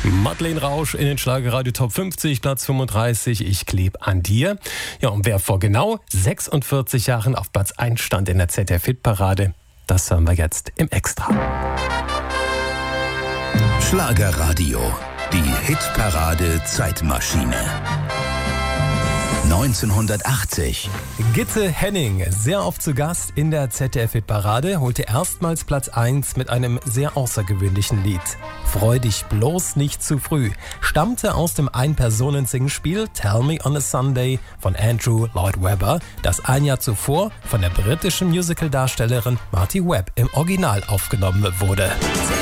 Madeleine Rausch in den Schlagerradio Top 50, Platz 35, Ich kleb an dir. Ja, und wer vor genau 46 Jahren auf Platz 1 stand in der ZDF-Hitparade, das hören wir jetzt im Extra. Schlagerradio, die Hitparade-Zeitmaschine. 1980. Gitte Henning, sehr oft zu Gast in der ZDF-Hitparade, holte erstmals Platz 1 mit einem sehr außergewöhnlichen Lied. Freu dich bloß nicht zu früh, stammte aus dem Ein-Personen-Singspiel Tell Me on a Sunday von Andrew Lloyd Webber, das ein Jahr zuvor von der britischen Musical-Darstellerin Marty Webb im Original aufgenommen wurde.